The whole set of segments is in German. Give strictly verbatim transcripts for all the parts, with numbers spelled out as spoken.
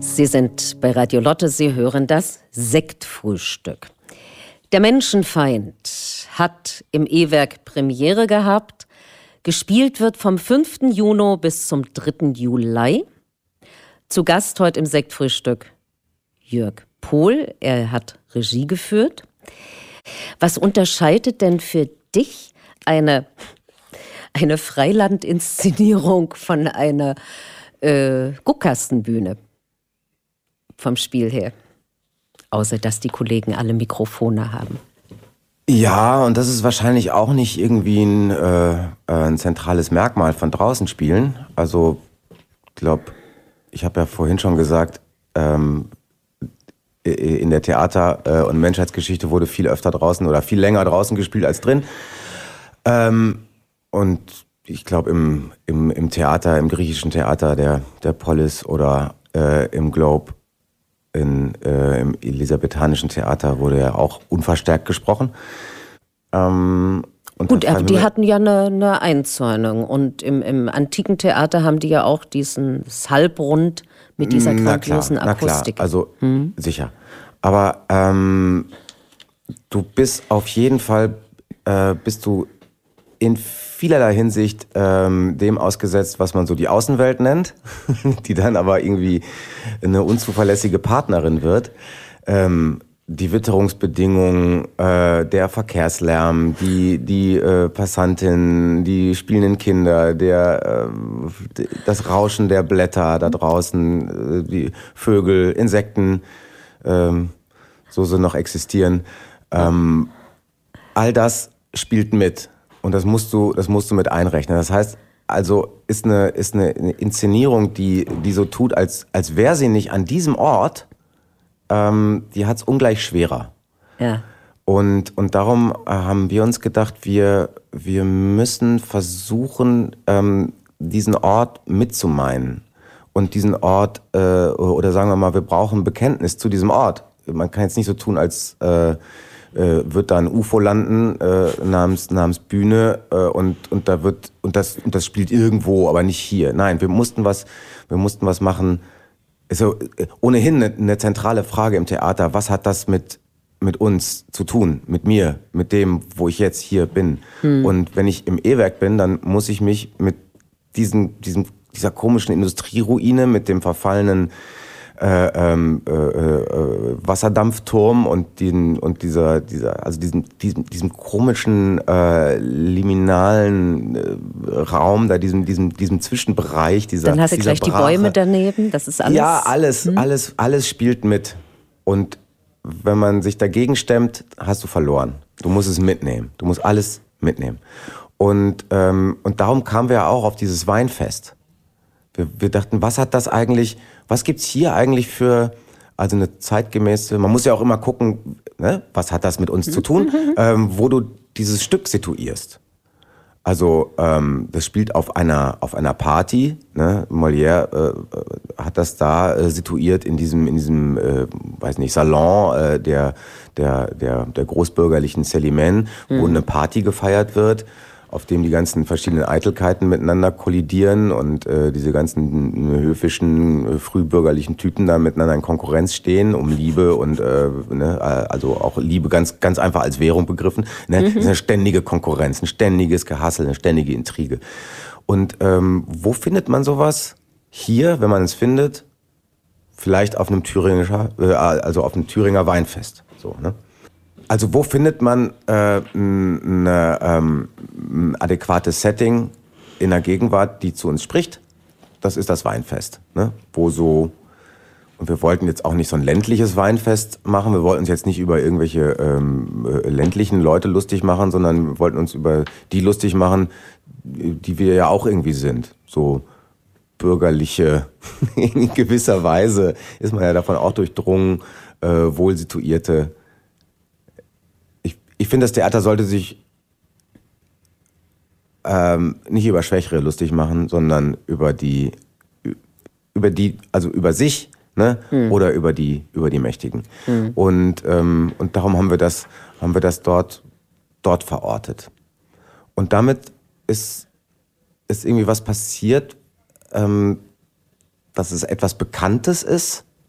Sie sind bei Radio Lotte, Sie hören das Sektfrühstück. Der Menschenfeind hat im E-Werk Premiere gehabt. Gespielt wird vom fünften Juni bis zum dritten Juli. Zu Gast heute im Sektfrühstück Jörg Pohl. Er hat Regie geführt. Was unterscheidet denn für dich eine, eine Freilandinszenierung von einer äh, Guckkastenbühne vom Spiel her? Außer, dass die Kollegen alle Mikrofone haben. Ja, und das ist wahrscheinlich auch nicht irgendwie ein, äh, ein zentrales Merkmal von draußen spielen. Also, ich glaube, ich habe ja vorhin schon gesagt, ähm, in der Theater- äh, und Menschheitsgeschichte wurde viel öfter draußen oder viel länger draußen gespielt als drin. Ähm, und ich glaube, im, im, im Theater, im griechischen Theater der, der Polis oder äh, im Globe, In, äh, im elisabethanischen Theater wurde ja auch unverstärkt gesprochen. Ähm, und Gut, aber die hatten ja eine, eine Einzäunung. Und im, im antiken Theater haben die ja auch diesen Halbrund mit dieser grandiosen na klar, Akustik. Na klar, also hm. sicher. Aber ähm, du bist auf jeden Fall, äh, bist du in vielerlei Hinsicht ähm, dem ausgesetzt, was man so die Außenwelt nennt, die dann aber irgendwie eine unzuverlässige Partnerin wird. Ähm, die Witterungsbedingungen, äh, der Verkehrslärm, die, die äh, Passantinnen, die spielenden Kinder, der, äh, das Rauschen der Blätter da draußen, äh, die Vögel, Insekten, ähm, so sie noch existieren. Ähm, all das spielt mit. Und das musst du, das musst du mit einrechnen. Das heißt, also ist eine, ist eine Inszenierung, die, die so tut, als, als wäre sie nicht an diesem Ort, ähm, die hat es ungleich schwerer. Ja. Und, und darum haben wir uns gedacht, wir, wir müssen versuchen, ähm, diesen Ort mitzumeinen. Und diesen Ort, äh, oder sagen wir mal, wir brauchen ein Bekenntnis zu diesem Ort. Man kann jetzt nicht so tun, als äh, Äh, wird da ein U F O landen äh, namens namens Bühne äh, und und da wird und das und das spielt irgendwo, aber nicht hier. Nein, wir mussten was wir mussten was machen. Also äh, ohnehin eine, eine zentrale Frage im Theater: Was hat das mit mit uns zu tun, mit mir, mit dem, wo ich jetzt hier bin? Hm. Und wenn ich im E-Werk bin, dann muss ich mich mit diesen diesem dieser komischen Industrieruine, mit dem verfallenen Äh, ähm, äh, äh, Wasserdampfturm und den und dieser dieser also diesem diesem diesem komischen äh, liminalen äh, Raum da diesem diesem diesem Zwischenbereich dieser dann hast du gleich Brache. Die Bäume daneben, das ist alles ja alles hm? alles alles spielt mit und wenn man sich dagegen stemmt, hast du verloren. Du musst es mitnehmen, du musst alles mitnehmen und ähm, und darum kamen wir auch auf dieses Weinfest. Wir, wir dachten, was hat das eigentlich, was gibt's hier eigentlich für, also eine zeitgemäße, man muss ja auch immer gucken, ne, was hat das mit uns zu tun, ähm, wo du dieses Stück situierst. Also ähm, das spielt auf einer auf einer Party, ne? Molière äh, hat das da äh, situiert in diesem in diesem äh, weiß nicht Salon äh, der der der der großbürgerlichen Célimène, mhm. wo eine Party gefeiert wird, auf dem die ganzen verschiedenen Eitelkeiten miteinander kollidieren und äh, diese ganzen äh, höfischen, äh, frühbürgerlichen Typen da miteinander in Konkurrenz stehen, um Liebe und, äh, ne, also auch Liebe ganz ganz einfach als Währung begriffen. Ne? Mhm. Das ist eine ständige Konkurrenz, ein ständiges Gehassel, eine ständige Intrige. Und ähm, wo findet man sowas? Hier, wenn man es findet, vielleicht auf einem Thüringer, äh, also auf einem Thüringer Weinfest. So, ne? Also wo findet man äh, ein, ähm, ein adäquates Setting in der Gegenwart, die zu uns spricht? Das ist das Weinfest, ne? Wo so, und wir wollten jetzt auch nicht so ein ländliches Weinfest machen, wir wollten uns jetzt nicht über irgendwelche ähm, ländlichen Leute lustig machen, sondern wir wollten uns über die lustig machen, die wir ja auch irgendwie sind. So bürgerliche, in gewisser Weise ist man ja davon auch durchdrungen, äh, wohl situierte. Ich finde, das Theater sollte sich ähm, nicht über Schwächere lustig machen, sondern über die, über die, also über sich, ne, hm. oder über die, über die Mächtigen. Hm. Und ähm, und darum haben wir das, haben wir das dort, dort verortet. Und damit ist ist irgendwie was passiert, ähm, dass es etwas Bekanntes ist,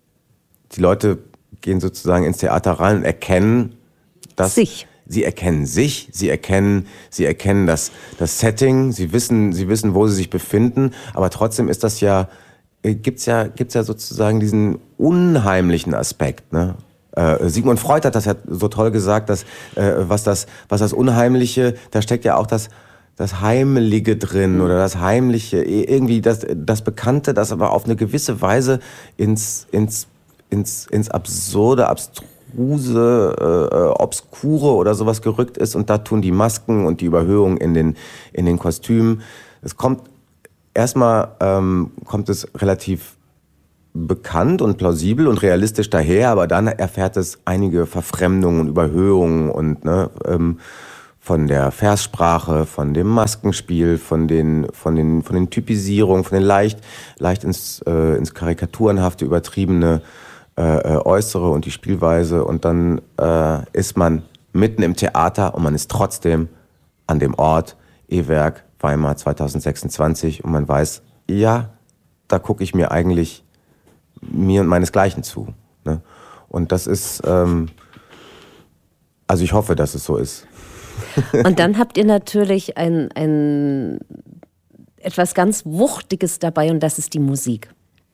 die Leute gehen sozusagen ins Theater rein und erkennen, dass sich. Sie erkennen sich, sie erkennen, sie erkennen das, das Setting, sie wissen, sie wissen, wo sie sich befinden, aber trotzdem ist das ja, gibt's ja, gibt's ja sozusagen diesen unheimlichen Aspekt, ne? Äh, Sigmund Freud hat das ja so toll gesagt, dass äh, was das, was das Unheimliche, da steckt ja auch das, das Heimliche drin oder das Heimliche, irgendwie das, das Bekannte, das aber auf eine gewisse Weise ins, ins, ins, ins Absurde, Abstruse, äh, Obskure oder sowas gerückt ist und da tun die Masken und die Überhöhung in den, in den Kostümen. Es kommt, erstmal ähm, kommt es relativ bekannt und plausibel und realistisch daher, aber dann erfährt es einige Verfremdungen und Überhöhungen und ne, ähm, von der Verssprache, von dem Maskenspiel, von den, von den, von den Typisierungen, von den leicht, leicht ins, äh, ins Karikaturenhafte übertriebene Äh, äußere und die Spielweise und dann äh, ist man mitten im Theater und man ist trotzdem an dem Ort E-Werk Weimar zweitausendsechsundzwanzig und man weiß, ja, da gucke ich mir eigentlich mir und meinesgleichen zu. Ne? Und das ist, ähm, also ich hoffe, dass es so ist. Und dann habt ihr natürlich ein, ein etwas ganz Wuchtiges dabei und das ist die Musik.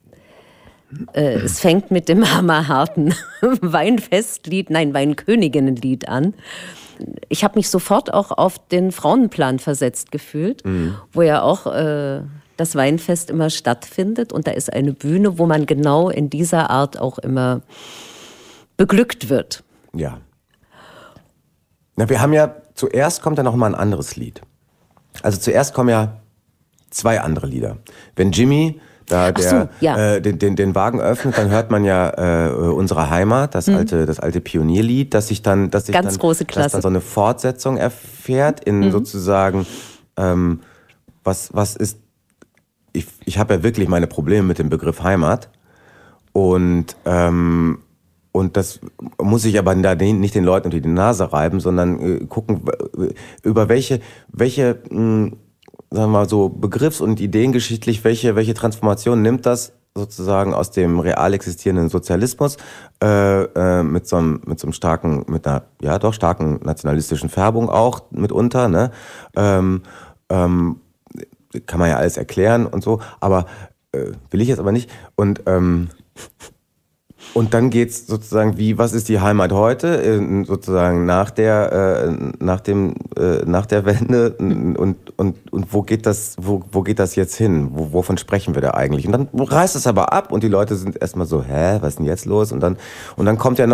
Es fängt mit dem hammerharten Weinfestlied, nein, Weinköniginnenlied an. Ich habe mich sofort auch auf den Frauenplan versetzt gefühlt, mhm. wo ja auch äh, das Weinfest immer stattfindet. Und da ist eine Bühne, wo man genau in dieser Art auch immer beglückt wird. Ja. Na, wir haben ja, zuerst kommt ja noch mal ein anderes Lied. Also zuerst kommen ja zwei andere Lieder. Wenn Jimmy da der, so, ja. äh, den, den, den Wagen öffnet, dann hört man ja äh, unsere Heimat, das mhm. alte, das alte Pionierlied, dass sich dann, dass sich Ganz dann, große Klasse. dass dann so eine Fortsetzung erfährt in mhm. sozusagen, ähm, was, was ist, ich, ich habe ja wirklich meine Probleme mit dem Begriff Heimat und, ähm, und das muss ich aber da nicht den Leuten unter die Nase reiben, sondern äh, gucken, über welche, welche, mh, sagen wir mal so begriffs- und ideengeschichtlich, welche, welche Transformation nimmt das sozusagen aus dem real existierenden Sozialismus äh, äh, mit so einem mit so einem starken, mit einer ja doch starken nationalistischen Färbung auch mitunter, ne? Ähm, ähm, kann man ja alles erklären und so, aber äh, will ich jetzt aber nicht. Und ähm, Und dann geht's sozusagen wie, was ist die Heimat heute, äh, sozusagen nach der, äh, nach dem, äh, nach der Wende und, und, und wo geht das, wo, wo geht das jetzt hin? Wo, wovon sprechen wir da eigentlich? Und dann reißt es aber ab und die Leute sind erstmal so, hä, was ist denn jetzt los? Und dann, und dann kommt ja noch